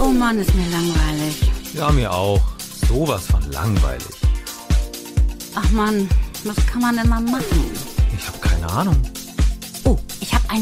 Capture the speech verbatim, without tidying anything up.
Oh Mann, ist mir langweilig. Ja, mir auch. Sowas von langweilig. Ach Mann, was kann man denn mal machen? Ich habe keine Ahnung.